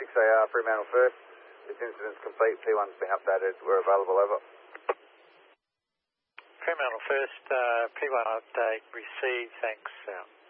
6AR, Fremantle First. This incident's complete. P1's been updated. We're available, over. Fremantle First, P1 update received. Thanks, out.